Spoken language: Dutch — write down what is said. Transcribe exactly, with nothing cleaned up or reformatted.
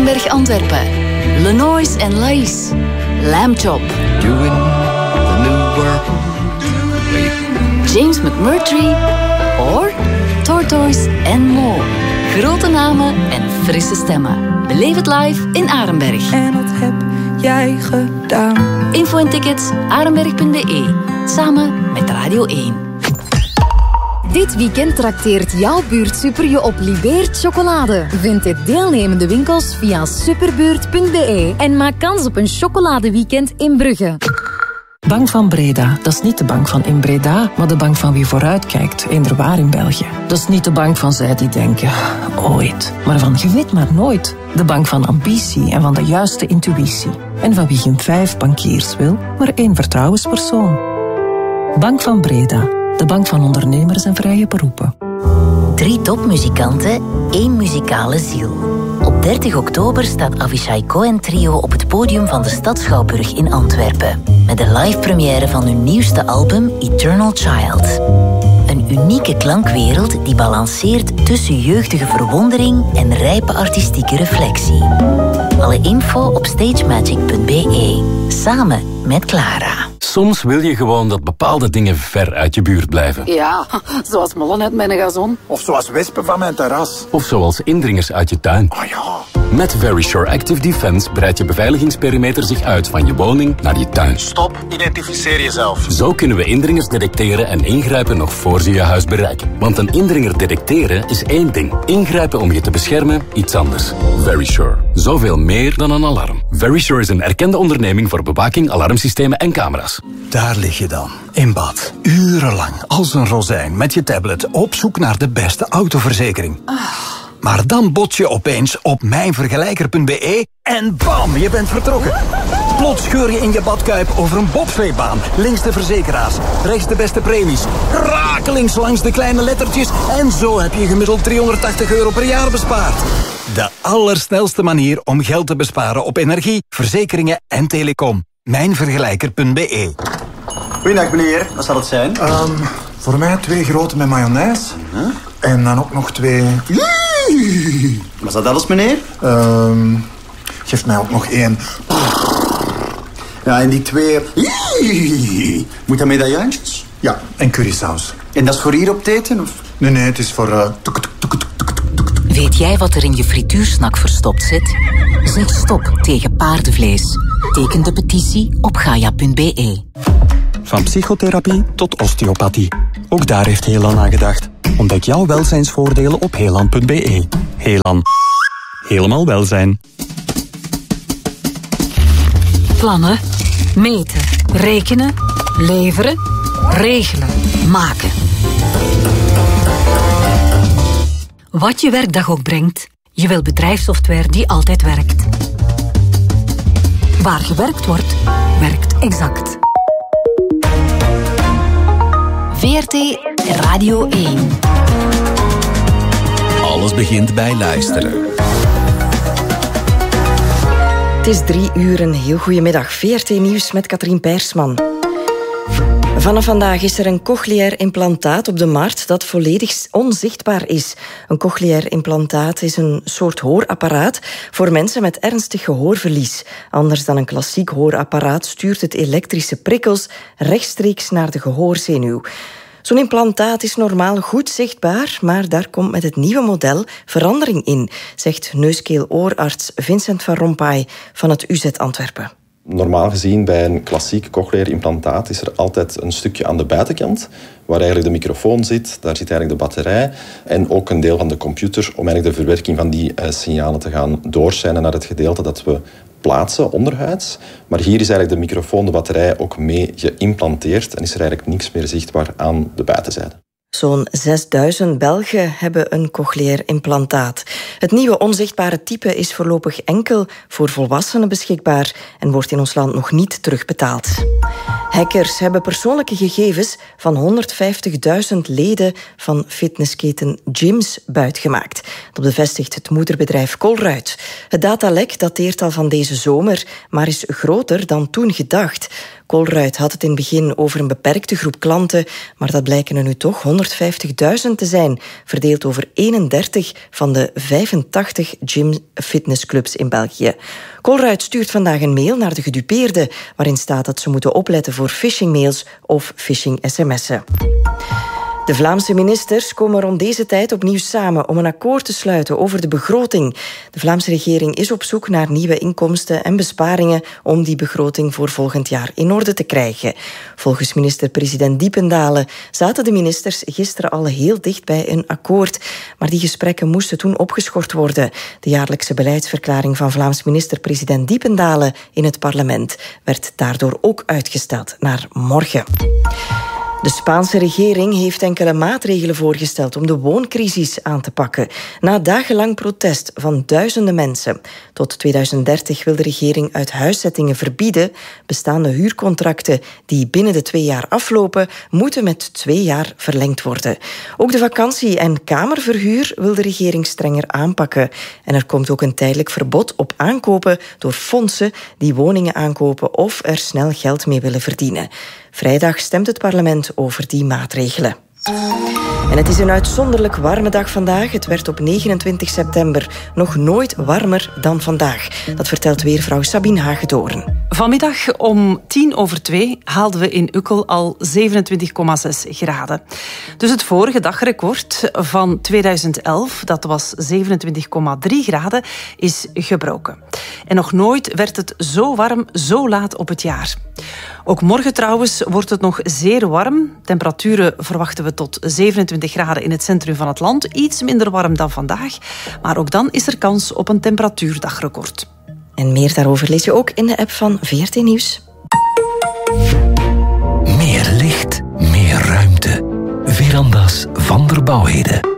Arenberg Antwerpen. Lenois en Laïs. Lamb Chop. Doing the new world. James McMurtry. Or Tortoise en Mo. Grote namen en frisse stemmen. Beleef het live in Arenberg. En wat heb jij gedaan? Info en tickets arenberg punt b e. Samen met Radio één. Dit weekend trakteert jouw buurt Super je op Libeert chocolade. Vind de deelnemende winkels via superbuurt punt b e en maak kans op een chocoladeweekend in Brugge. Bank van Breda, dat is niet de bank van in Breda, maar de bank van wie vooruitkijkt, inderwaar in België. Dat is niet de bank van zij die denken, ooit, maar van je weet maar nooit. De bank van ambitie en van de juiste intuïtie. En van wie geen vijf bankiers wil, maar één vertrouwenspersoon. Bank van Breda, de bank van ondernemers en vrije beroepen. Drie topmuzikanten, één muzikale ziel. Op dertig oktober staat Avishai Cohen Trio op het podium van de Stad Schouwburg in Antwerpen. Met de live première van hun nieuwste album Eternal Child. Een unieke klankwereld die balanceert tussen jeugdige verwondering en rijpe artistieke reflectie. Alle info op stagemagic punt b e. Samen met Clara. Soms wil je gewoon dat bepaalde dingen ver uit je buurt blijven. Ja, zoals mollen uit mijn gazon. Of zoals wespen van mijn terras. Of zoals indringers uit je tuin. Oh ja. Met Verisure Active Defense breidt je beveiligingsperimeter zich uit van je woning naar je tuin. Stop, identificeer jezelf. Zo kunnen we indringers detecteren en ingrijpen nog voor ze je huis bereiken. Want een indringer detecteren is één ding. Ingrijpen om je te beschermen, iets anders. Verisure. Zoveel meer dan een alarm. Verisure is een erkende onderneming voor bewaking, alarmsystemen en camera's. Daar lig je dan, in bad. Urenlang, als een rozijn, met je tablet, op zoek naar de beste autoverzekering. Ah. Maar dan bots je opeens op mijnvergelijker punt b e en bam, je bent vertrokken. Plots scheur je in je badkuip over een bobsleebaan. Links de verzekeraars, rechts de beste premies. Rakelings langs de kleine lettertjes. En zo heb je gemiddeld driehonderdtachtig euro per jaar bespaard. De allersnelste manier om geld te besparen op energie, verzekeringen en telecom. mijnvergelijker punt b e. Goedendag meneer, wat zal het zijn? Um, voor mij twee grote met mayonaise. Huh? En dan ook nog twee... Was dat alles meneer? Um, geef mij ook nog één. Ja, en die twee... Moet dat medaillantjes? Ja, en currysaus. En dat is voor hier op het eten? Of? Nee, nee, het is voor... Uh... Weet jij wat er in je frituursnak verstopt zit? Zeg stop tegen paardenvlees. Teken de petitie op gaia punt b e. Van psychotherapie tot osteopathie. Ook daar heeft Helan aan gedacht. Ontdek jouw welzijnsvoordelen op helan punt b e. Helan. Helemaal welzijn. Plannen, meten, rekenen, leveren, regelen, maken. Wat je werkdag ook brengt, je wil bedrijfssoftware die altijd werkt. Waar gewerkt wordt, werkt Exact. V R T Radio één. Alles begint bij luisteren. Het is drie uur, een heel goedemiddag. V R T Nieuws met Katrien Peirsman. Vanaf vandaag is er een cochleair implantaat op de markt dat volledig onzichtbaar is. Een cochleair implantaat is een soort hoorapparaat voor mensen met ernstig gehoorverlies. Anders dan een klassiek hoorapparaat stuurt het elektrische prikkels rechtstreeks naar de gehoorzenuw. Zo'n implantaat is normaal goed zichtbaar, maar daar komt met het nieuwe model verandering in, zegt neus-keel-oorarts Vincent van Rompuy van het U Z Antwerpen. Normaal gezien bij een klassiek cochleair implantaat is er altijd een stukje aan de buitenkant waar eigenlijk de microfoon zit, daar zit eigenlijk de batterij en ook een deel van de computer om eigenlijk de verwerking van die uh, signalen te gaan doorzenden naar het gedeelte dat we plaatsen onderhuids. Maar hier is eigenlijk de microfoon, de batterij ook mee geïmplanteerd en is er eigenlijk niks meer zichtbaar aan de buitenzijde. Zo'n zesduizend Belgen hebben een cochleair implantaat. Het nieuwe onzichtbare type is voorlopig enkel voor volwassenen beschikbaar en wordt in ons land nog niet terugbetaald. Hackers hebben persoonlijke gegevens van honderdvijftigduizend leden van fitnessketen Gyms buitgemaakt. Dat bevestigt het moederbedrijf Colruyt. Het datalek dateert al van deze zomer, maar is groter dan toen gedacht. Colruyt had het in het begin over een beperkte groep klanten, maar dat blijken er nu toch honderdvijftigduizend te zijn, verdeeld over eenendertig van de vijfentachtig gym-fitnessclubs in België. Colruyt stuurt vandaag een mail naar de gedupeerden, waarin staat dat ze moeten opletten voor phishingmails of phishing-sms'en. De Vlaamse ministers komen rond deze tijd opnieuw samen om een akkoord te sluiten over de begroting. De Vlaamse regering is op zoek naar nieuwe inkomsten en besparingen om die begroting voor volgend jaar in orde te krijgen. Volgens minister-president Diependalen zaten de ministers gisteren al heel dicht bij een akkoord, maar die gesprekken moesten toen opgeschort worden. De jaarlijkse beleidsverklaring van Vlaams minister-president Diependalen in het parlement werd daardoor ook uitgesteld naar morgen. De Spaanse regering heeft enkele maatregelen voorgesteld om de wooncrisis aan te pakken. Na dagenlang protest van duizenden mensen. Tot tweeduizend dertig wil de regering uit huiszettingen verbieden. Bestaande huurcontracten die binnen de twee jaar aflopen, moeten met twee jaar verlengd worden. Ook de vakantie- en kamerverhuur wil de regering strenger aanpakken. En er komt ook een tijdelijk verbod op aankopen door fondsen die woningen aankopen of er snel geld mee willen verdienen. Vrijdag stemt het parlement over die maatregelen. En het is een uitzonderlijk warme dag vandaag. Het werd op negenentwintig september nog nooit warmer dan vandaag. Dat vertelt weervrouw Sabine Hagedoorn. Vanmiddag om tien over twee haalden we in Ukkel al zevenentwintig komma zes graden. Dus het vorige dagrecord van tweeduizend elf, dat was zevenentwintig komma drie graden, is gebroken. En nog nooit werd het zo warm, zo laat op het jaar. Ook morgen trouwens wordt het nog zeer warm. Temperaturen verwachten we tot zevenentwintig graden in het centrum van het land. Iets minder warm dan vandaag. Maar ook dan is er kans op een temperatuurdagrecord. En meer daarover lees je ook in de app van V R T Nieuws. Meer licht, meer ruimte. Veranda's van der Bouwheden.